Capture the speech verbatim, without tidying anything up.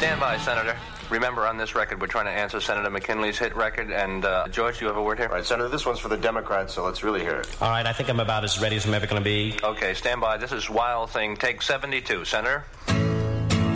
Stand by, Senator. Remember, on this record, we're trying to answer Senator McKinley's hit record. And, uh, George, do you have a word here? All right, Senator, this one's for the Democrats, so let's really hear it. All right, I think I'm about as ready as I'm ever going to be. Okay, stand by. This is Wild Thing, take seventy-two. Senator?